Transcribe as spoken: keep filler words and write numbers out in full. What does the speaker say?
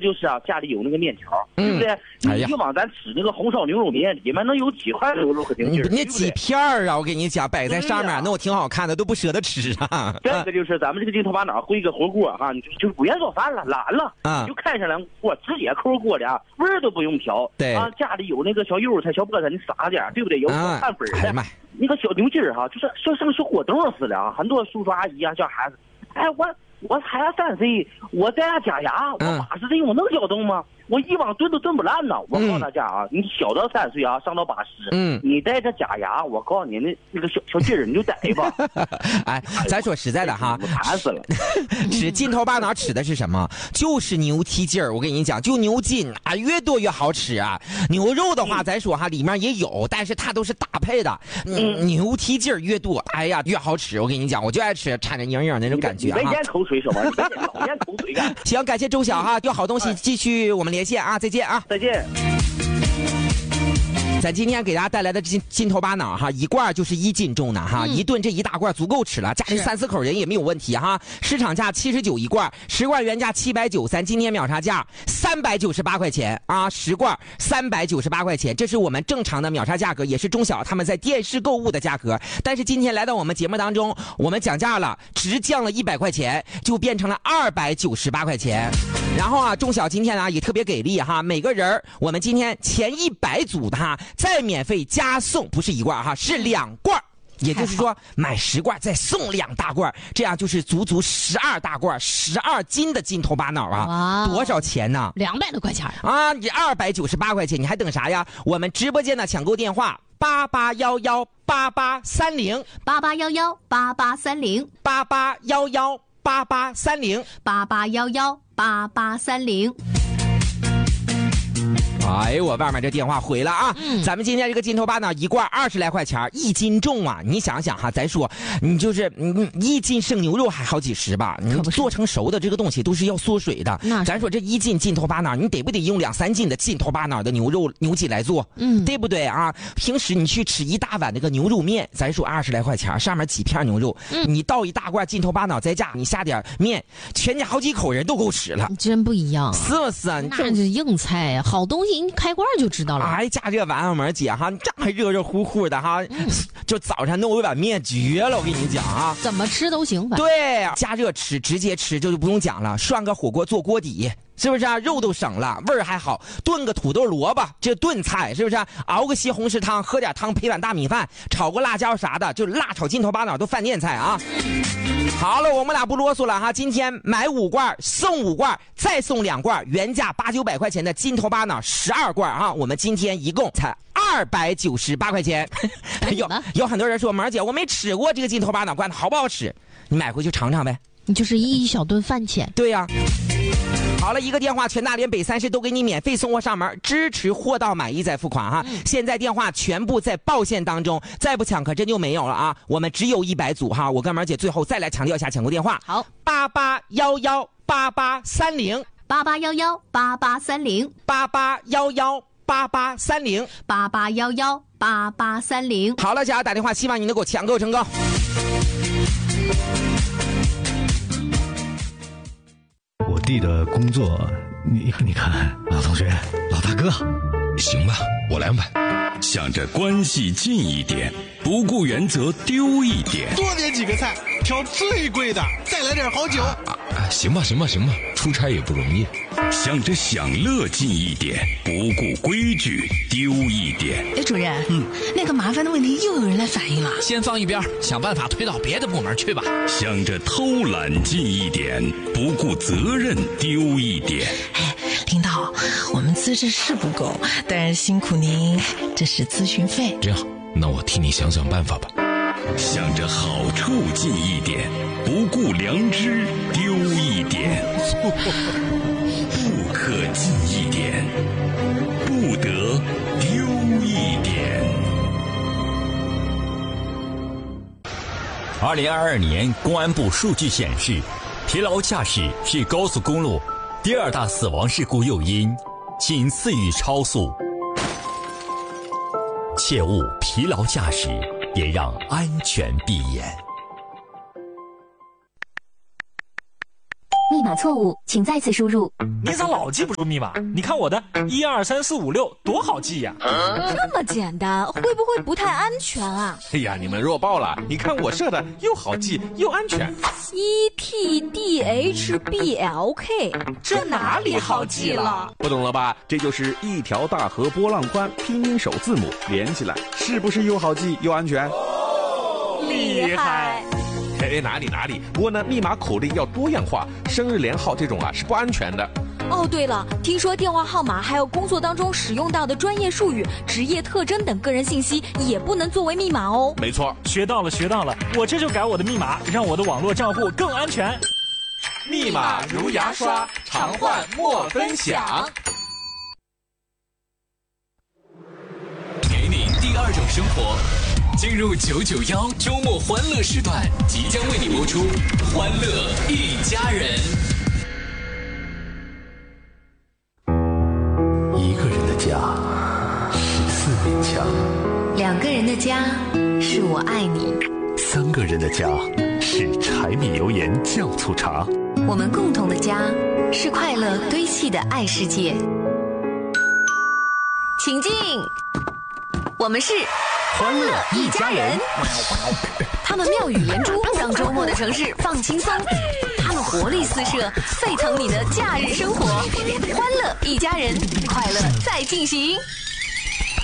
就是啊，家里有那个面条，对不对？你以往咱吃那个红烧牛肉面，里面能有几块牛肉和丁劲儿？ 那几片儿啊，我跟你讲，摆在上面，那我挺好看的，都不舍得吃啊。 这个就是咱们这个金头巴脑烩个火锅哈，你就就不愿做饭了，懒了，啊，就开上两锅，直接扣锅里啊，味儿都不用调。 对啊，家里有那个小油菜、小菠菜，你撒点，对不对？有小碳粉的，那个小牛筋儿哈，就是像像小果冻似的啊。很多叔叔阿姨啊，叫孩子，哎，我我才三岁，我在家假牙，我八十岁，我能搅动吗？我以往炖都炖不烂呢。我告诉大家啊，嗯、你小到三岁啊，上到八十，嗯，你带着假牙，我告诉你，那那个小小劲儿你就逮吧。 哎，咱说实在的哈， 我馋死了。 吃筋头巴脑吃的是什么？就是牛蹄筋儿。我跟你讲，就牛筋啊，越多越好吃啊。牛肉的话，咱说哈，里面也有，但是它都是搭配的。嗯，牛蹄筋儿越多，哎呀，越好吃。我跟你讲，我就爱吃掺着营养那种感觉啊。 没咽口水什么？你老咽口水干。 行，感谢周晓哈，有好东西继续我们连线啊，再见啊， 再见。 咱今天给大家带来的筋筋头巴脑哈，一罐就是一斤重的哈，嗯、一顿这一大罐足够吃了，家里三四口人也没有问题哈。市场价七十九一罐，十罐原价七百九三，今天秒杀价三百九十八块钱啊，十罐三百九十八块钱，这是我们正常的秒杀价格，也是中小他们在电视购物的价格。但是今天来到我们节目当中，我们讲价了，直降了一百块钱，就变成了二百九十八块钱。然后啊，中小今天啊也特别给力哈，每个人我们今天前一百组的哈。再免费加送，不是一罐哈，是两罐，也就是说买十罐再送两大罐，这样就是足足十二大罐，十二斤的筋头巴脑啊！多少钱呢？ 两百多块钱啊！你二百九十八块钱，你还等啥呀？我们直播间的抢购电话八八幺幺八八三零八八幺幺八八三零八八幺幺八八三零八八幺幺八八三零。 哎，我外面这电话回了啊！嗯、咱们今天这个筋头巴脑一罐二十来块钱，一斤重啊！你想想哈，咱说你就是你一斤生牛肉还好几十吧？你做成熟的这个东西都是要缩水的。咱说这一斤筋头巴脑，你得不得用两三斤的筋头巴脑的牛肉牛筋来做？嗯，对不对啊？平时你去吃一大碗那个牛肉面，咱说二十来块钱，上面几片牛肉，嗯、你倒一大罐筋头巴脑在家，你下点面，全家好几口人都够吃了。 真不一样， 是不是啊？ 那是硬菜呀，好东西。开罐就知道了。 哎，加这玩意儿们姐哈，这还热热乎乎的哈，嗯、就早上弄一碗面绝了，我跟你讲啊， 怎么吃都行吧。 对，加热吃，直接吃，这就不用讲了。涮个火锅做锅底，是不是啊？肉都省了，味儿还好。炖个土豆萝卜，这炖菜是不是啊？熬个西红柿汤，喝点汤配碗大米饭，炒个辣椒啥的，就辣炒筋头巴脑都饭店菜啊。好了，我们俩不啰嗦了哈。今天买五罐送五罐，再送两罐，原价八九百块钱的筋头巴脑十二罐啊，我们今天一共才二百九十八块钱。有有很多人说，萌姐我没吃过这个筋头巴脑罐头，好不好吃？你买回去尝尝呗。 你就是一小顿饭钱。 对呀、啊。好了，一个电话，全大连北三市都给你免费送货上门，支持货到满意再付款哈。嗯、现在电话全部在报线当中，再不抢可真就没有了啊！我们只有一百组哈。我跟萌姐最后再来强调一下抢购电话， 好， 八八幺幺八八三零八八幺幺八八三零八八幺幺八八三零八八幺幺八八三零。 好了，家打电话，希望你能够抢购成功。 我弟的工作，你你看，老同学，老大哥， 行吧，我两百。想着关系近一点，不顾原则丢一点， 多点几个菜，挑最贵的，再来点好酒。啊啊、行吧，行吧，行吧，出差也不容易。想着享乐近一点，不顾规矩丢一点。 哎，主任，嗯，那个麻烦的问题又有人来反映了， 先放一边，想办法推到别的部门去吧。 想着偷懒近一点，不顾责任丢一点。 哎，领导，我们资质是不够，但是辛苦您，这是咨询费。 这样，那我替你想想办法吧。想着好处近一点，不顾良知丢一点。不可近一点，不得丢一点。 二零二二年公安部数据显示，疲劳驾驶是高速公路第二大死亡事故诱因，仅次于超速。切勿疲劳驾驶，也让安全闭眼。 你码错误，请再次输入。 你咋老记不住密码？你看我的一二三四五六多好记呀、 啊！这么简单，会不会不太安全啊？ 哎呀，你们弱爆了！你看我设的又好记又安全。 E T D H B L K， 这哪里好记了？ 不懂了吧？这就是一条大河波浪宽，拼音首字母连起来，是不是又好记又安全？ 哦、厉害！ 嘿，哪里哪里，不过呢，密码口令要多样化，生日连号这种啊是不安全的。 哦，对了，听说电话号码还有工作当中使用到的专业术语、职业特征等个人信息也不能作为密码哦。 没错， 学到了学到了，我这就改我的密码，让我的网络账户更安全。 密码如牙刷，常换莫分享。 给你第二种生活。进入九九一周末欢乐时段，即将为你播出《欢乐一家人》。 一个人的家是四面墙， 两个人的家是我爱你， 三个人的家是柴米油盐酱醋茶， 我们共同的家是快乐堆砌的爱世界。请进，我们是欢乐一家人。他们妙语连珠，让周末的城市放轻松。他们活力四射，沸腾你的假日生活。欢乐一家人，快乐在进行。